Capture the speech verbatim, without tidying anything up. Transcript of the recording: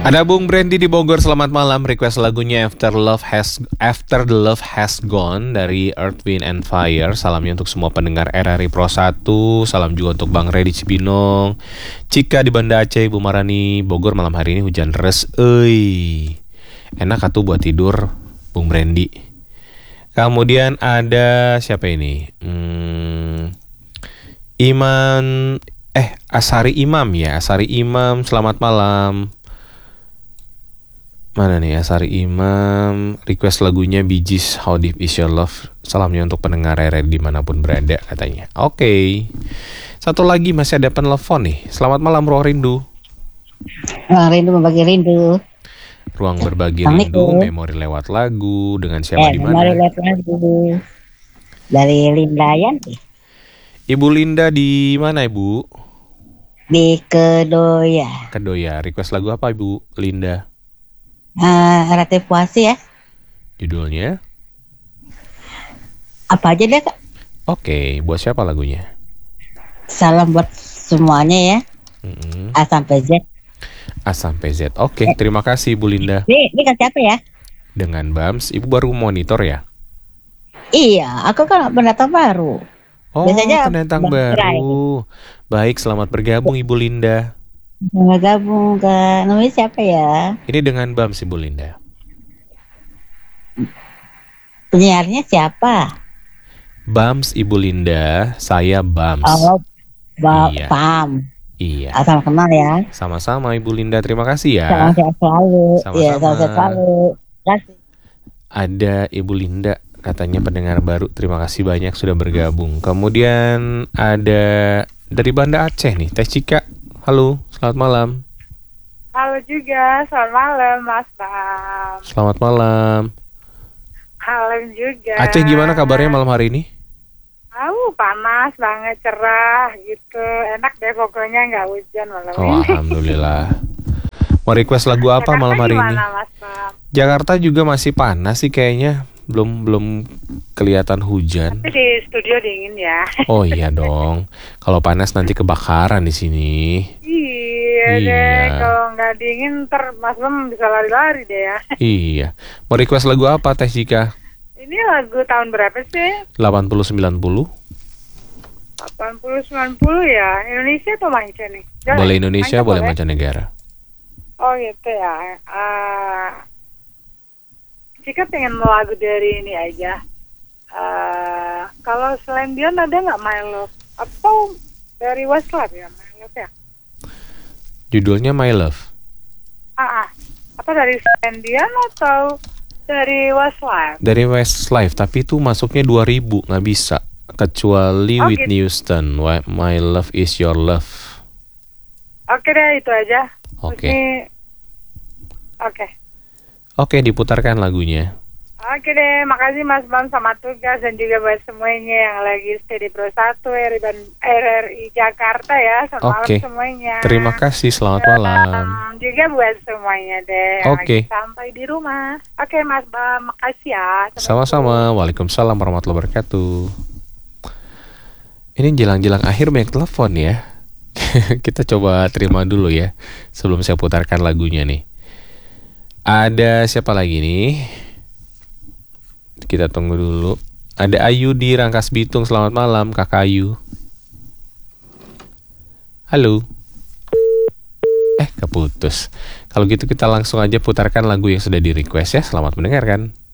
Ada Bung Brandy di Bogor, selamat malam. Request lagunya After Love Has After the Love Has Gone dari Earth, Wind and Fire. Salamnya untuk semua pendengar R R I Pro satu. Salam juga untuk Bang Redi Cibinong, Cika di Banda Aceh, Bu Marani, Bogor. Malam hari ini hujan deras. Euy. Enak atuh buat tidur, Bung Brandy. Kemudian ada siapa ini? Hmm, Iman eh Asari Imam ya, Asari Imam. Selamat malam. Mana nih Asari Imam, request lagunya Bee Gees How Deep Is Your Love. Salamnya untuk pendengar R R dimanapun berada katanya. Oke okay. Satu lagi masih ada penelpon nih. Selamat malam Ruang Rindu. Ruang Rindu berbagi rindu. Ruang berbagi rindu, memori lewat lagu. Dengan siapa eh, di mana? Memori lewat lagu dari Linda Yanti. Ibu Linda di mana Ibu? Di Kedoya. Kedoya. Request lagu apa Ibu Linda? Uh, Relatif Puasi ya. Judulnya? Apa aja deh Kak. Oke, buat siapa lagunya? Salam buat semuanya ya. Mm-hmm. A sampai Z. A sampai Z. Oke, eh. Terima kasih Ibu Linda. Ini, ini kan siapa ya? Dengan Bams. Ibu baru monitor ya? Iya, aku kan pendatang baru. Oh, biasanya pendatang baru. Baik, selamat bergabung Ibu Linda. Selamat gabung ke namanya siapa ya? Ini dengan Bams Ibu Linda. Penyiarnya siapa? Bams Ibu Linda, saya Bams. Oh, ba- iya. Pam. Iya. Asal kenal ya. Sama-sama Ibu Linda, terima kasih ya. Sama-sama selalu. Sama-sama. Iya, sama-sama selalu. Terima kasih. Ada Ibu Linda, katanya pendengar baru. Terima kasih banyak sudah bergabung. Kemudian ada dari Banda Aceh nih, Teh Cika. Halo, selamat malam. Halo juga, selamat malam Mas Bam. Selamat malam. Halo juga. Aceh gimana kabarnya malam hari ini? Oh, panas banget, cerah gitu. Enak deh pokoknya, nggak hujan malam oh, ini. Alhamdulillah. Mau request lagu apa Jakarta malam hari gimana, ini? Mas Bam? Jakarta juga masih panas sih kayaknya. Belum belum kelihatan hujan. Tapi di studio dingin ya. Oh iya dong. Kalau panas nanti kebakaran di sini. Iya, Iya. deh. Kalau nggak dingin, ntar Mas Bam bisa lari-lari deh ya. Iya. Mau request lagu apa Teh Cika? Ini lagu tahun berapa sih? delapan puluh sembilan puluh. delapan puluh sembilan puluh ya. Indonesia atau manca nih? Jangan, Boleh Indonesia, manca boleh boleh. mancanegara. Oh gitu ya. Uh, Jika pengen lagu dari ini aja. Uh, kalau selain Dion ada nggak My Love? Atau dari Westlife ya My Love ya? Judulnya My Love. Ah, ah. Apa dari selain Dion atau dari Westlife? Dari Westlife, tapi itu masuknya dua ribu, nggak bisa. Kecuali oh, Whitney gitu. Houston, My Love Is Your Love. Oke deh, itu aja. Oke. Ini... Oke. Oke, diputarkan lagunya. Oke deh, makasih Mas Bam sama tugas dan juga buat semuanya yang lagi stay di Pro satu R R I Jakarta ya. Selamat Oke. malam semuanya. Terima kasih, selamat malam. Um, juga buat semuanya deh yang Oke. lagi sampai di rumah. Oke Mas Bam, makasih ya. Sama-sama. Waalaikumsalam warahmatullahi wabarakatuh. Ini jelang-jelang akhir banyak telepon ya. Kita coba terima dulu ya sebelum saya putarkan lagunya nih. Ada siapa lagi nih? Kita tunggu dulu. Ada Ayu di Rangkas Bitung. Selamat malam Kakak Ayu. Halo. Eh keputus. Kalau gitu kita langsung aja putarkan lagu yang sudah di request ya. Selamat mendengarkan.